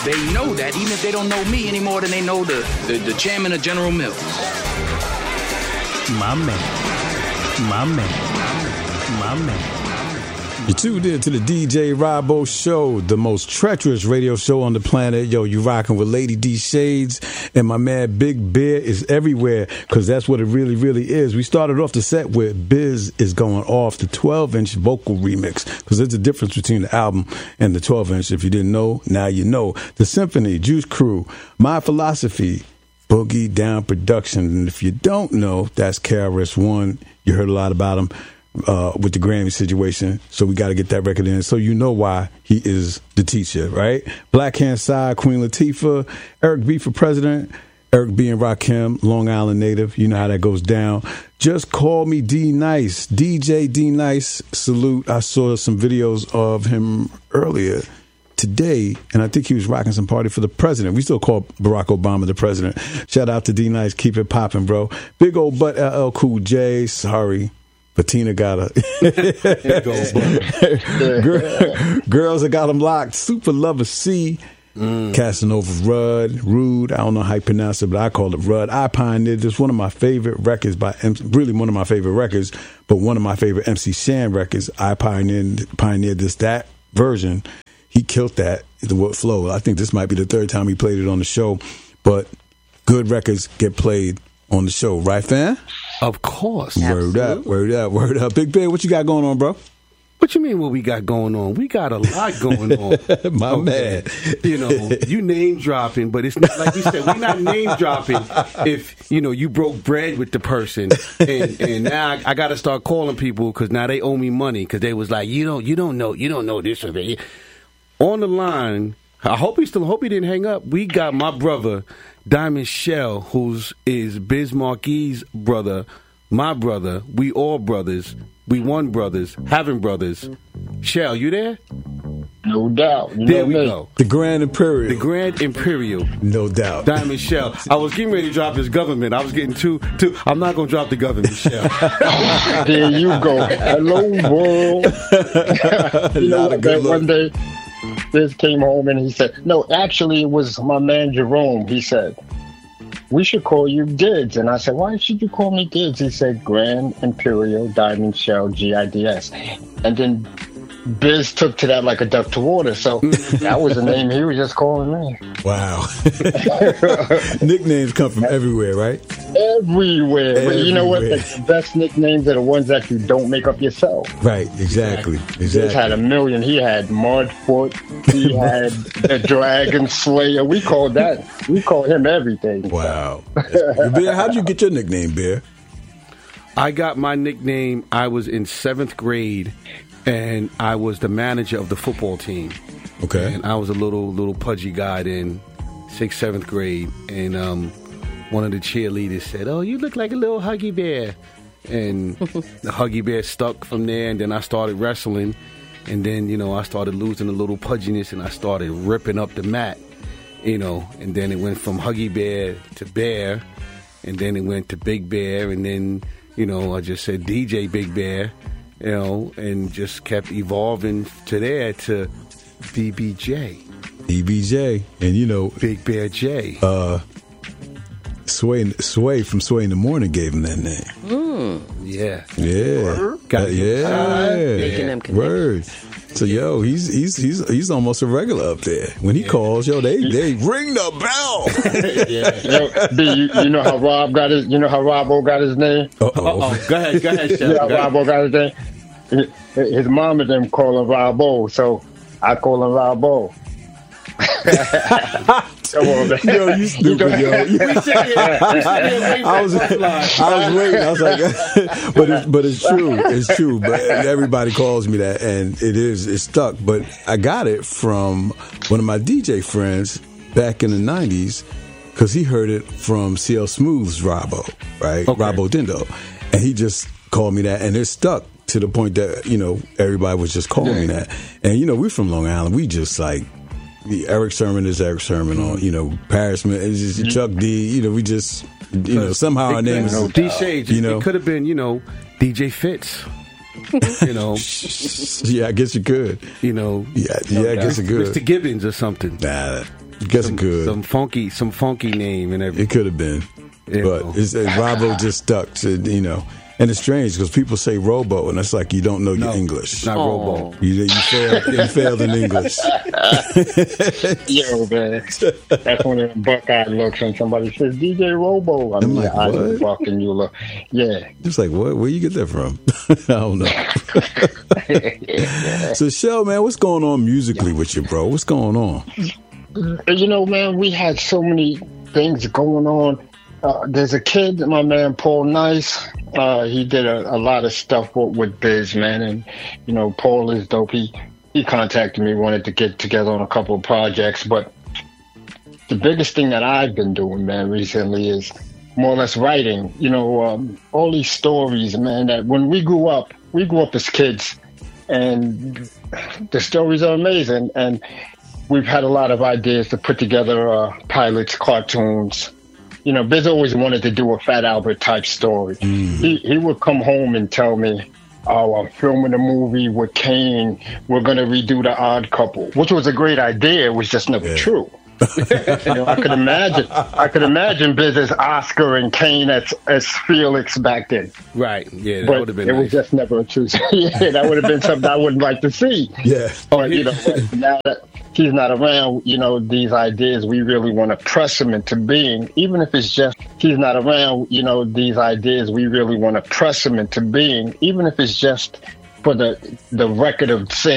They know that, even if they don't know me any more than they know the chairman of General Mills. My man. You tuned in to the DJ Robo Show, the most treacherous radio show on the planet. Yo, you rocking with Lady D Shades, and my man Big Bear is everywhere, because that's what it really, really is. We started off the set with Biz is going off, the 12-inch vocal remix, because there's a difference between the album and the 12-inch. If you didn't know, now you know. The Symphony, Juice Crew, My Philosophy, Boogie Down Production. And if you don't know, that's KRS-One. You heard a lot about him with the Grammy situation, so we got to get that record in, so you know why he is the teacher, right? Black Hand Side, Queen Latifah, Eric B for president, Eric B and Rakim, Long Island native. You know how that goes down. Just Call Me D Nice, DJ D Nice. Salute. I saw some videos of him earlier today, and I think he was rocking some party for the president. We still call Barack Obama the president. Shout out to D Nice. Keep it popping, bro. Big old butt LL Cool J. Sorry, but Tina got her. Girls that got them locked. Super Lover C. Casanova Rudd. Rude. I don't know how you pronounce it, but I call it Rudd. I pioneered this. One of my favorite records by really one of my favorite records, but one of my favorite MC Shan records. I pioneered this, that version. He killed that, the flow. I think this might be the third time he played it on the show, but good records get played on the show, right, fam? Of course. Word up, word up, word up. Big Bear, what you got going on, bro? What you mean what we got going on? We got a lot going on. My man. You know, you name dropping, but it's not like we said, we're not name dropping if, you know, you broke bread with the person. And now I got to start calling people because now they owe me money because they was like, you don't know this or that. On the line, I hope he didn't hang up. We got my brother, Diamond Shell, who's is Biz Marquis' brother, my brother. We all brothers. We one brothers, having brothers. Shell, you there? No doubt. There we go. The Grand Imperial. The Grand Imperial. No doubt. Diamond Shell. I was getting ready to drop his government. I was getting too. I'm not going to drop the government, Shell. There you go. Hello, world. You know that one day, Biz came home and he said, no, actually, it was my man Jerome. He said, we should call you Dids. And I said, why should you call me Dids? He said, Grand Imperial Diamond Shell GIDS. And then Biz took to that like a duck to water. So that was the name he was just calling me. Wow. Nicknames come from everywhere, right? Everywhere. But you know what? The best nicknames are the ones that you don't make up yourself. Right, exactly. Biz had a million. He had Mudfoot. He had the Dragon Slayer. We called him everything. Wow. Bear, how'd you get your nickname, Bear? I got my nickname, I was in 7th grade, and I was the manager of the football team. Okay. And I was a little pudgy guy in 6th, 7th grade, and one of the cheerleaders said, oh, you look like a little Huggy Bear. And the Huggy Bear stuck from there, and then I started wrestling, and then, you know, I started losing a little pudginess, and I started ripping up the mat, you know, and then it went from Huggy Bear to Bear, and then it went to Big Bear, and then, you know, I just said DJ Big Bear, you know, and just kept evolving to there to BBJ. BBJ. And, you know, Big Bear J. Sway from Sway in the Morning gave him that name. Yeah. Yeah. Making them connect. Word. So yo, he's almost a regular up there. When he calls, yo, they ring the bell. Yeah. Yo, B, you know how Rob got his? You know how Robo got his name? Go ahead, Chef. You know how Robo got his name? His mom and them call him Robo, so I call him Robo. Come on, man. Yo, you stupid, yo. I was waiting. I was like, but it's true. It's true. But everybody calls me that, and it's stuck. But I got it from one of my DJ friends back in the 90s because he heard it from CL Smooth's Robbo, right? Okay. Robbo Dindo. And he just called me that, and it stuck to the point that, you know, everybody was just calling me that. And, you know, we're from Long Island. We just like, Eric Sermon is Eric Sermon, or, you know, Paris is just Chuck D. You know, we just, you know, somehow our name is D Shades. You know, it could have been, you know, DJ Fitz. You know, yeah, I guess you could. You know, yeah, I guess you could. Mr. Gibbons or something. Nah, Guess it could. Some funky name and everything. It could have been. Yeah. But Robbo just stuck to, And it's strange because people say Robo, and it's like you don't know your English. It's not Robo. You failed in English. Yo, man. That's one of the buck-eyed looks when somebody says, DJ Robo. I'm like, what? Buck and you look. Yeah. Just like, what? Where you get that from? I don't know. So, Shell, man, what's going on musically with you, bro? What's going on? Man, we had so many things going on. There's a kid, my man Paul Nice. He did a lot of stuff with Biz, man, and Paul is dope. He contacted me, wanted to get together on a couple of projects, but the biggest thing that I've been doing, man, recently is more or less writing. All these stories, man. That when we grew up as kids, and the stories are amazing, and we've had a lot of ideas to put together pilots, cartoons. Biz always wanted to do a Fat Albert type story. He would come home and tell me, "Oh, I'm filming a movie with Kane. We're going to redo The Odd Couple," which was a great idea. It was just never true. I could imagine Biz as Oscar and Kane as Felix back then. Right. Yeah, that would have been nice. It was just never a true. Yeah, that would have been something I would like to see. Yeah. But now that he's not around, these ideas, we really want to press them into being, even if it's just he's not around, these ideas, we really want to press them into being, even if it's just for the record of saying